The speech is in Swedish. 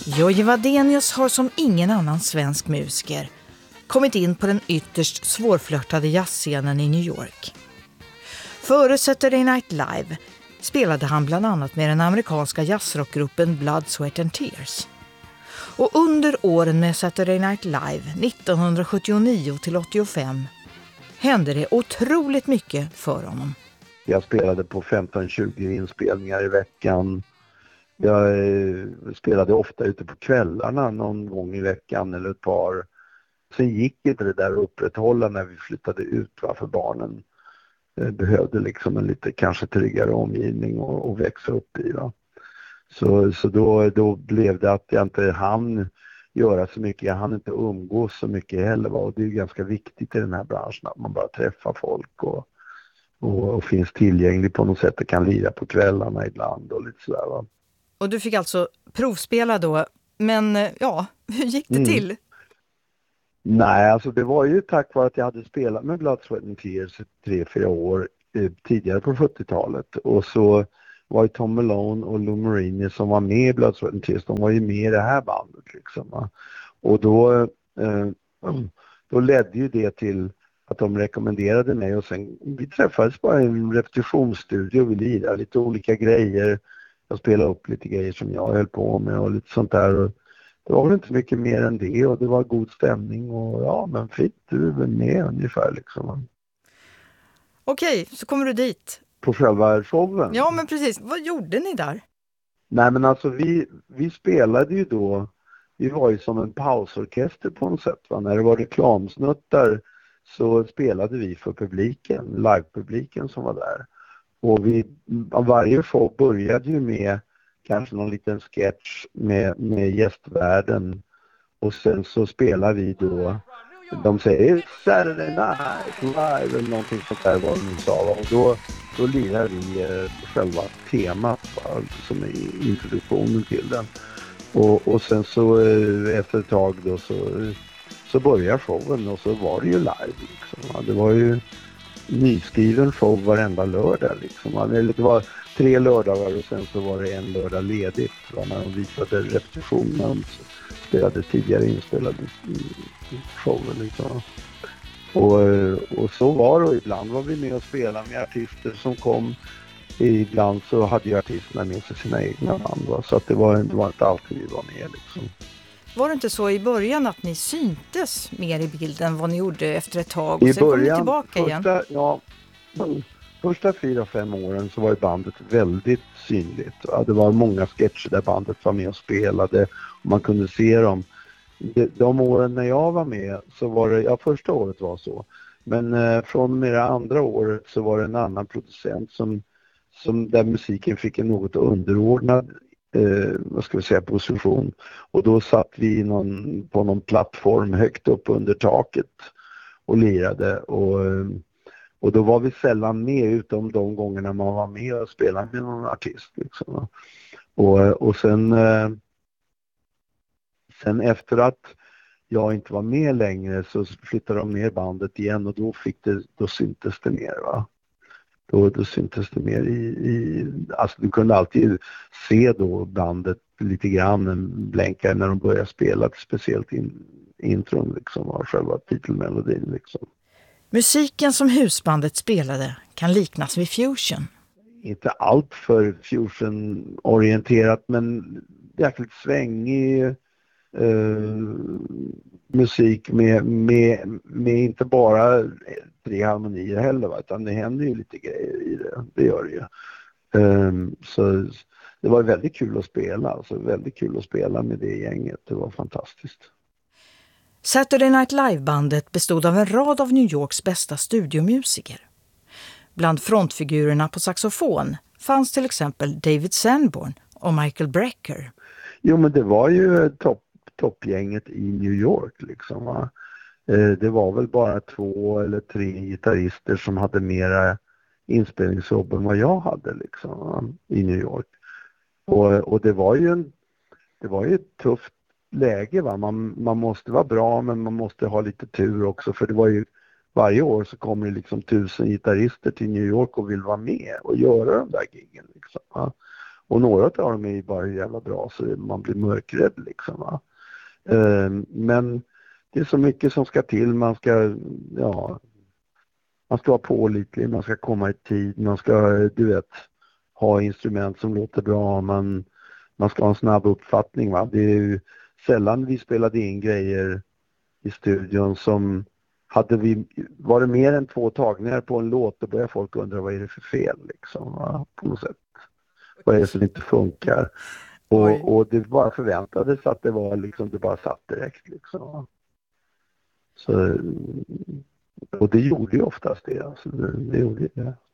Jojje Wadenius har som ingen annan svensk musiker kommit in på den ytterst svårflörtade jazzscenen i New York. Före Saturday Night Live spelade han bland annat med den amerikanska jazzrockgruppen Blood, Sweat and Tears. Och under åren med Saturday Night Live 1979 till 85 hände det otroligt mycket för honom. Jag spelade på 15-20 inspelningar i veckan. Jag spelade ofta ute på kvällarna någon gång i veckan eller ett par. Sen gick inte det där att upprätthålla när vi flyttade ut, för barnen behövde liksom en lite kanske tryggare omgivning och växa upp i. Va? Så då blev det att jag inte hann göra så mycket. Jag hann inte umgås så mycket heller. Va? Och det är ganska viktigt i den här branschen att man bara träffar folk och finns tillgänglig på något sätt och kan lira på kvällarna ibland och lite sådär. Va? Och du fick alltså provspela då, men ja, hur gick det till? Nej, alltså det var ju tack vare att jag hade spelat med Blood, Sweat and Tears 3-4 år tidigare på 70-talet. Och så var ju Tom Malone och Lou Marini som var med i Blood, Sweat and Tears, de var ju med i det här bandet liksom. Va? Och då ledde ju det till att de rekommenderade mig och sen vi träffades bara i en repetitionsstudio, vi lirade lite olika grejer. Jag spelade upp lite grejer som jag höll på med och lite sånt där. Och det var väl inte mycket mer än det och det var god stämning och ja, men fint, du är väl med ungefär liksom. Okej, så kommer du dit. På själva showen? Ja, men precis. Vad gjorde ni där? Nej, men alltså vi spelade ju då, vi var ju som en pausorkester på något sätt. Va? När det var reklamsnuttar så spelade vi för publiken, livepubliken som var där. Och varje show började ju med kanske någon liten sketch med gästvärden. Och sen så spelar vi då, de säger It's Saturday Night Live eller någonting sånt där vad de sa. Och då lirar vi själva temat som är introduktionen till den. Och sen så efter ett tag då så börjar showen och så var det ju live liksom. Det var ju nyskriven show varenda lördag liksom. Det var 3 lördagar och sen så var det en lördag ledigt. När de visade repetitionen och spelade tidigare inspelade showen liksom. Och så var det, och ibland var vi med och spelade med artister som kom. Ibland så hade ju artisterna med sig sina egna band. Va? Så att det var inte alltid vi var med liksom. Var det inte så i början att ni syntes mer i bilden vad ni gjorde efter ett tag och I sen början, kom ni tillbaka igen? Ja, första 4-5 åren så var ju bandet väldigt synligt. Ja, det var många sketcher där bandet var med och spelade och man kunde se dem. De åren när jag var med så var det, ja första året var så. Men från och med det andra året så var det en annan producent som där musiken fick en något underordnad position. Och då satt vi på någon plattform högt upp under taket och lirade och då var vi sällan med utom de gångerna man var med och spelade med någon artist liksom. Och sen efter att jag inte var med längre så flyttade de ner bandet igen och då syntes det mer, va. Då syntes det mer alltså du kunde alltid se då bandet lite grann blänka när de började spela, speciellt intron liksom av själva titelmelodin liksom. Musiken som husbandet spelade kan liknas vid fusion. Inte allt för fusion-orienterat men jäkligt svängig musik med inte bara 3 harmonier heller, va? Utan det händer ju lite grejer i det gör det ju. Så det var väldigt kul att spela, alltså väldigt kul att spela med det gänget, det var fantastiskt. Saturday Night Live-bandet bestod av en rad av New Yorks bästa studiomusiker. Bland frontfigurerna på saxofon fanns till exempel David Sanborn och Michael Brecker. Jo, men det var ju toppgänget i New York liksom, va? Det var väl bara 2 eller 3 gitarrister som hade mera inspelningsjobb än vad jag hade liksom, va? I New York. Och det var ju ett tufft läge, va? Man måste vara bra men man måste ha lite tur också, för det var ju varje år så kommer det liksom 1000 gitarrister till New York och vill vara med och göra de där giggen liksom, va? Och några av dem är ju bara jävla bra så man blir mörkrädd liksom. Va? Men det är så mycket som ska till. Man ska vara pålitlig, man ska komma i tid, man ska, ha instrument som låter bra, man ska ha en snabb uppfattning. Va? Det är ju sällan vi spelade in grejer i studion som var det mer än 2 tagningar på en låt, då börjar folk undra vad är det för fel liksom, va? På något sätt. Vad är det som inte funkar? Och det bara förväntades att det var liksom, det bara satt direkt liksom. Va? Så, och det gjorde ju oftast det. Alltså, det gjorde det.